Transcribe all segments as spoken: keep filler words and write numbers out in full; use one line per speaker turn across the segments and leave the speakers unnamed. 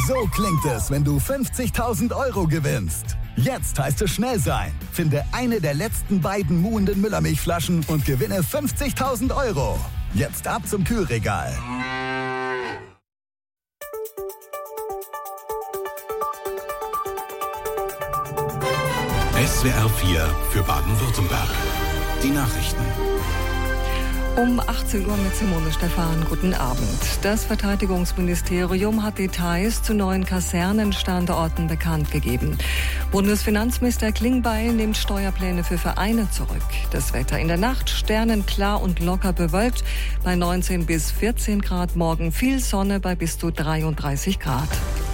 So klingt es, wenn du fünfzigtausend Euro gewinnst. Jetzt heißt es schnell sein. Finde eine der letzten beiden muhenden Müllermilchflaschen und gewinne fünfzigtausend Euro. Jetzt ab zum Kühlregal.
S W R vier für Baden-Württemberg. Die Nachrichten.
Um achtzehn Uhr mit Simone Stephan. Guten Abend. Das Verteidigungsministerium hat Details zu neuen Kasernenstandorten bekannt gegeben. Bundesfinanzminister Klingbeil nimmt Steuerpläne für Vereine zurück. Das Wetter in der Nacht sternenklar und locker bewölkt. Bei neunzehn bis vierzehn Grad, morgen viel Sonne bei bis zu dreiunddreißig Grad.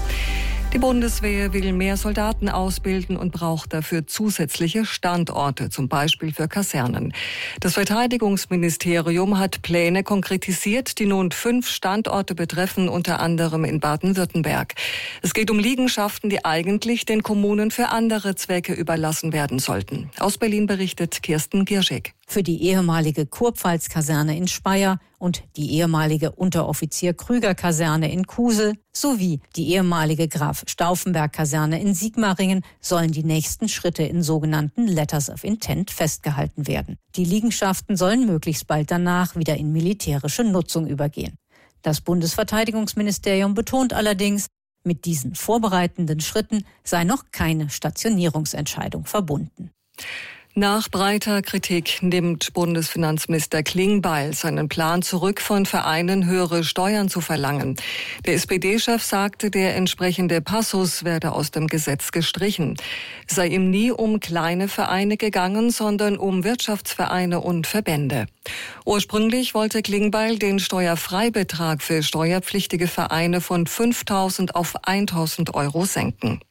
Die Bundeswehr will mehr Soldaten ausbilden und braucht dafür zusätzliche Standorte, zum Beispiel für Kasernen. Das Verteidigungsministerium hat Pläne konkretisiert, die nun fünf Standorte betreffen, unter anderem in Baden-Württemberg. Es geht um Liegenschaften, die eigentlich den Kommunen für andere Zwecke überlassen werden sollten. Aus Berlin berichtet Kirsten Gierschek.
Für die ehemalige Kurpfalz-Kaserne in Speyer und die ehemalige Unteroffizier-Krüger-Kaserne in Kusel sowie die ehemalige Graf-Stauffenberg-Kaserne in Sigmaringen sollen die nächsten Schritte in sogenannten Letters of Intent festgehalten werden. Die Liegenschaften sollen möglichst bald danach wieder in militärische Nutzung übergehen. Das Bundesverteidigungsministerium betont allerdings, mit diesen vorbereitenden Schritten sei noch keine Stationierungsentscheidung verbunden.
Nach breiter Kritik nimmt Bundesfinanzminister Klingbeil seinen Plan zurück, von Vereinen höhere Steuern zu verlangen. Der S P D-Chef sagte, der entsprechende Passus werde aus dem Gesetz gestrichen. Es sei ihm nie um kleine Vereine gegangen, sondern um Wirtschaftsvereine und Verbände. Ursprünglich wollte Klingbeil den Steuerfreibetrag für steuerpflichtige Vereine von fünftausend auf eintausend Euro senken.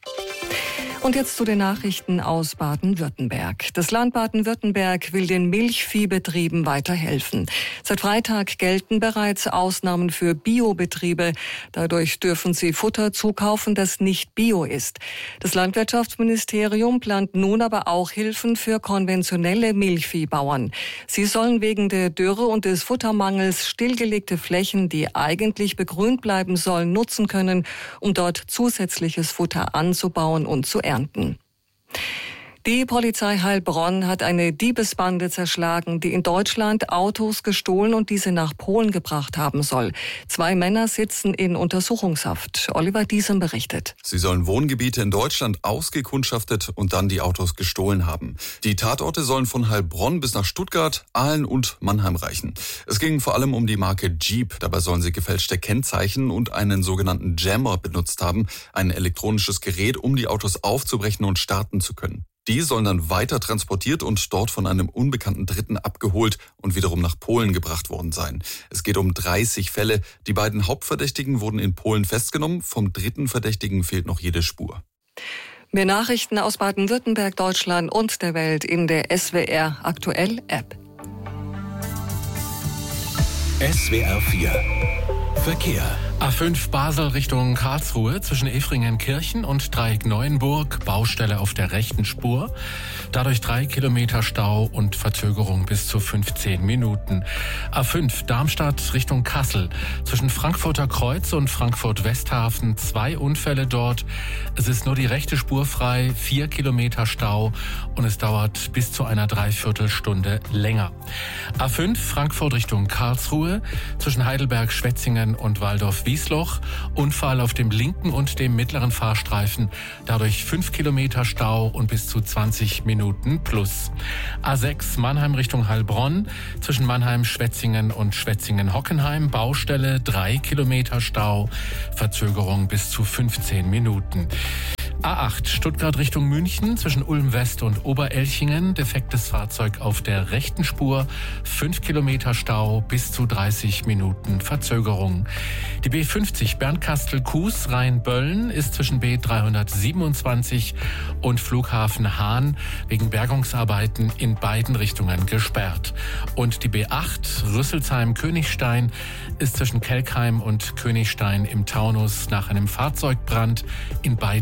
Und jetzt zu den Nachrichten aus Baden-Württemberg. Das Land Baden-Württemberg will den Milchviehbetrieben weiterhelfen. Seit Freitag gelten bereits Ausnahmen für Biobetriebe. Dadurch dürfen sie Futter zukaufen, das nicht bio ist. Das Landwirtschaftsministerium plant nun aber auch Hilfen für konventionelle Milchviehbauern. Sie sollen wegen der Dürre und des Futtermangels stillgelegte Flächen, die eigentlich begrünt bleiben sollen, nutzen können, um dort zusätzliches Futter anzubauen und zu ernten. Die Polizei Heilbronn hat eine Diebesbande zerschlagen, die in Deutschland Autos gestohlen und diese nach Polen gebracht haben soll. Zwei Männer sitzen in Untersuchungshaft. Oliver Diesem berichtet.
Sie sollen Wohngebiete in Deutschland ausgekundschaftet und dann die Autos gestohlen haben. Die Tatorte sollen von Heilbronn bis nach Stuttgart, Aalen und Mannheim reichen. Es ging vor allem um die Marke Jeep. Dabei sollen sie gefälschte Kennzeichen und einen sogenannten Jammer benutzt haben, ein elektronisches Gerät, um die Autos aufzubrechen und starten zu können. Die sollen dann weiter transportiert und dort von einem unbekannten Dritten abgeholt und wiederum nach Polen gebracht worden sein. Es geht um dreißig Fälle. Die beiden Hauptverdächtigen wurden in Polen festgenommen. Vom dritten Verdächtigen fehlt noch jede Spur.
Mehr Nachrichten aus Baden-Württemberg, Deutschland und der Welt in der S W R Aktuell App.
S W R vier Verkehr.
A fünf Basel Richtung Karlsruhe zwischen Efringenkirchen und Dreieck Neuenburg, Baustelle auf der rechten Spur. Dadurch drei Kilometer Stau und Verzögerung bis zu fünfzehn Minuten. A fünf Darmstadt Richtung Kassel zwischen Frankfurter Kreuz und Frankfurt Westhafen, zwei Unfälle dort. Es ist nur die rechte Spur frei, vier Kilometer Stau und es dauert bis zu einer Dreiviertelstunde länger. A fünf Frankfurt Richtung Karlsruhe zwischen Heidelberg, Schwetzingen und Waldorf-Wiesloch. Unfall auf dem linken und dem mittleren Fahrstreifen. Dadurch fünf Kilometer Stau und bis zu zwanzig Minuten plus. A sechs Mannheim Richtung Heilbronn zwischen Mannheim, Schwetzingen und Schwetzingen-Hockenheim. Baustelle, drei Kilometer Stau. Verzögerung bis zu fünfzehn Minuten. A acht Stuttgart Richtung München zwischen Ulm West und Oberelchingen. Defektes Fahrzeug auf der rechten Spur. fünf Kilometer Stau bis zu dreißig Minuten Verzögerung. Die B fünfzig Bernkastel-Kues Rhein-Böllen ist zwischen B dreihundertsiebenundzwanzig und Flughafen Hahn wegen Bergungsarbeiten in beiden Richtungen gesperrt. Und die B acht Rüsselsheim-Königstein ist zwischen Kelkheim und Königstein im Taunus nach einem Fahrzeugbrand in beiden Richtungen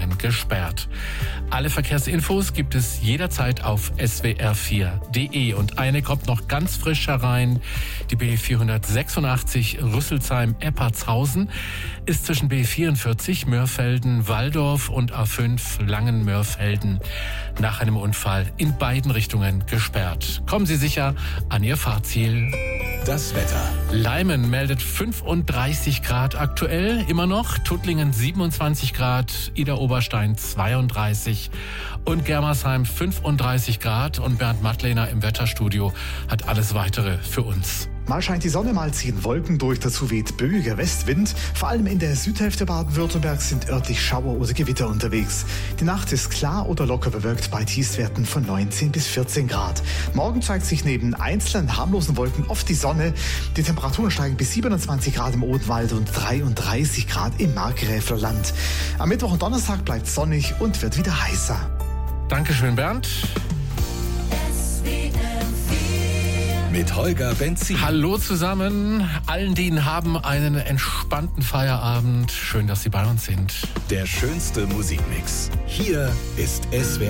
Richtungen gesperrt. Alle Verkehrsinfos gibt es jederzeit auf S W R vier punkt de. Und eine kommt noch ganz frisch herein. Die B vierhundertsechsundachtzig Rüsselsheim-Eppertshausen ist zwischen B vierundvierzig Mörfelden-Walldorf und A fünf Langen-Mörfelden nach einem Unfall in beiden Richtungen gesperrt. Kommen Sie sicher an Ihr Fahrziel.
Das Wetter.
Leimen meldet fünfunddreißig Grad aktuell, immer noch. Tuttlingen siebenundzwanzig Grad, Idar-Oberstein zweiunddreißig und Germersheim fünfunddreißig Grad. Und Bernd Mattlehner im Wetterstudio hat alles Weitere für uns.
Mal scheint die Sonne, mal ziehen Wolken durch, dazu weht böiger Westwind. Vor allem in der Südhälfte Baden-Württembergs sind örtlich Schauer oder Gewitter unterwegs. Die Nacht ist klar oder locker bewölkt bei Tiefstwerten von neunzehn bis vierzehn Grad. Morgen zeigt sich neben einzelnen harmlosen Wolken oft die Sonne. Die Temperaturen steigen bis siebenundzwanzig Grad im Odenwald und dreiunddreißig Grad im Markgräflerland. Am Mittwoch und Donnerstag bleibt sonnig und wird wieder heißer.
Dankeschön, Bernd.
Mit Holger Benzin.
Hallo zusammen. Allen, die ihn haben, einen entspannten Feierabend. Schön, dass Sie bei uns sind.
Der schönste Musikmix. Hier ist S W